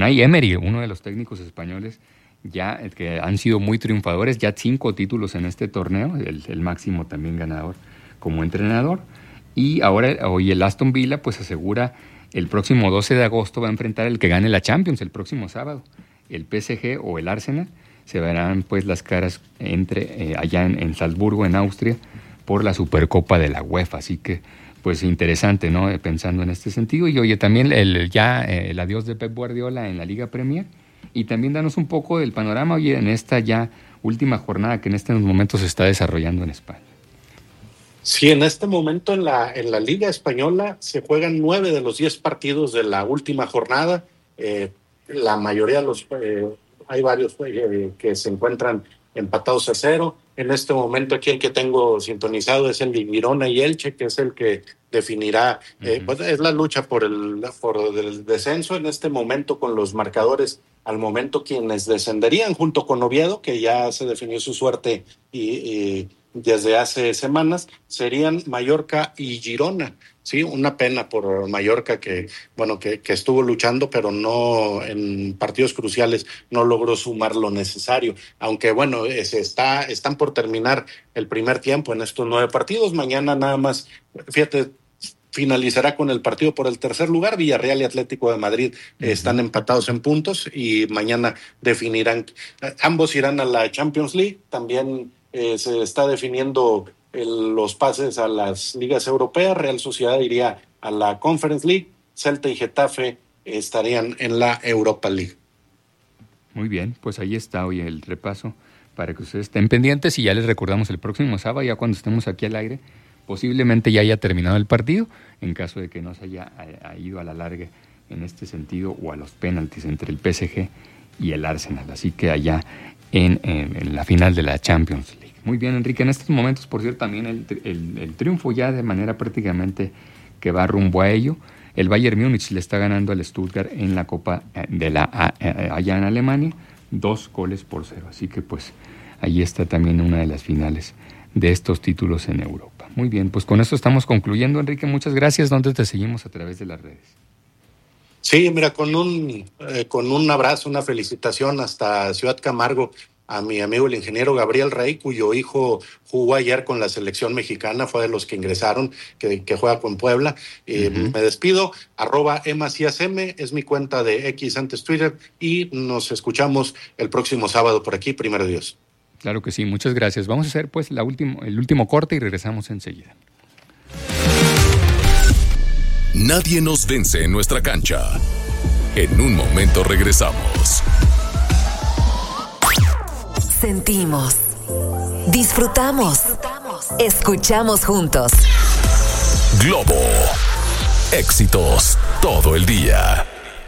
Unai Emery, uno de los técnicos españoles ya que han sido muy triunfadores, ya 5 títulos en este torneo, el máximo también ganador como entrenador. Y ahora hoy el Aston Villa pues asegura el próximo 12 de agosto va a enfrentar el que gane la Champions el próximo sábado. El PSG o el Arsenal se verán pues las caras entre allá en Salzburgo, en Austria, por la Supercopa de la UEFA. Así que pues interesante, ¿no? Pensando en este sentido. Y oye, también el adiós de Pep Guardiola en la Liga Premier. Y también danos un poco del panorama, oye, en esta ya última jornada que en estos momentos se está desarrollando en España. Sí, en este momento en la Liga Española se juegan 9 de los 10 partidos de la última jornada. La mayoría de los... hay varios que se encuentran empatados a 0. En este momento aquí el que tengo sintonizado es el de Girona y Elche, que es el que definirá, pues es la lucha por el descenso en este momento con los marcadores. Al momento quienes descenderían junto con Oviedo, que ya se definió su suerte y desde hace semanas, serían Mallorca y Girona. Sí, una pena por Mallorca que estuvo luchando, pero no en partidos cruciales no logró sumar lo necesario. Aunque bueno, están por terminar el primer tiempo en estos 9 partidos. Mañana nada más, fíjate, finalizará con el partido por el tercer lugar. Villarreal y Atlético de Madrid están empatados en puntos y mañana definirán. Ambos irán a la Champions League. También se está definiendo los pases a las ligas europeas. Real Sociedad iría a la Conference League. Celta y Getafe estarían en la Europa League. Muy bien, pues ahí está hoy el repaso para que ustedes estén pendientes y ya les recordamos el próximo sábado, ya cuando estemos aquí al aire, posiblemente ya haya terminado el partido, en caso de que no se haya ido a la larga en este sentido o a los penaltis entre el PSG y el Arsenal. Así que allá en la final de la Champions League. Muy bien, Enrique. En estos momentos, por cierto, también el triunfo ya de manera prácticamente que va rumbo a ello. El Bayern Múnich le está ganando al Stuttgart en la Copa allá en Alemania, 2-0. Así que pues ahí está también una de las finales de estos títulos en Europa. Muy bien, pues con esto estamos concluyendo, Enrique. Muchas gracias. ¿Dónde te seguimos a través de las redes? Sí, mira, con un abrazo, una felicitación hasta Ciudad Camargo a mi amigo el ingeniero Gabriel Rey, cuyo hijo jugó ayer con la selección mexicana, fue de los que ingresaron, que juega con Puebla. Me despido, @emacíasm es mi cuenta de X antes Twitter, y nos escuchamos el próximo sábado por aquí, primero Dios. Claro que sí, muchas gracias. Vamos a hacer pues el último corte y regresamos enseguida. Nadie nos vence en nuestra cancha. En un momento regresamos. Sentimos, disfrutamos, escuchamos juntos. Globo, éxitos todo el día.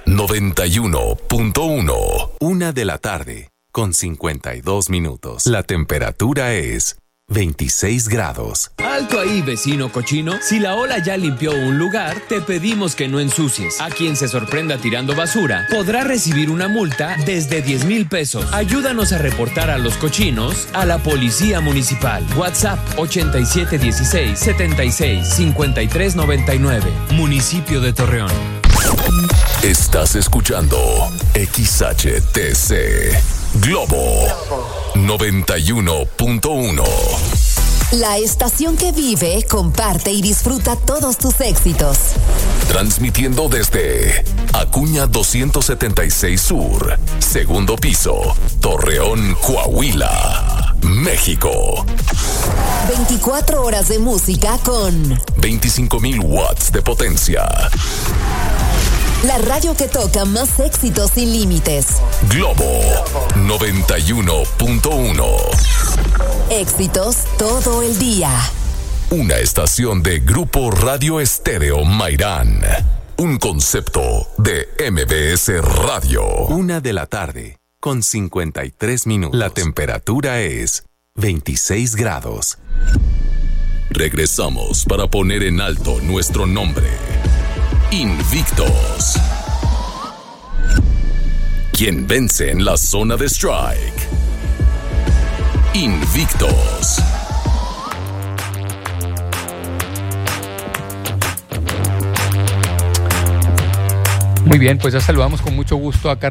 91.1. 1:00 con 52 minutos. La temperatura es 26 grados. Alto ahí, vecino cochino. Si la ola ya limpió un lugar, te pedimos que no ensucies. A quien se sorprenda tirando basura podrá recibir una multa desde 10,000 pesos. Ayúdanos a reportar a los cochinos a la Policía Municipal. WhatsApp 8716-765399. Municipio de Torreón. Estás escuchando XHTC Globo 91.1. La estación que vive, comparte y disfruta todos tus éxitos. Transmitiendo desde Acuña 276 Sur, segundo piso, Torreón, Coahuila, México. 24 horas de música con 25,000 watts de potencia. La radio que toca más éxitos sin límites. Globo 91.1. Éxitos todo el día. Una estación de Grupo Radio Estéreo Mairán. Un concepto de MBS Radio. 1:00 con 53 minutos. La temperatura es 26 grados. Regresamos para poner en alto nuestro nombre. Invictos. ¿Quién vence en la zona de strike? Invictos. Muy bien, pues ya saludamos con mucho gusto a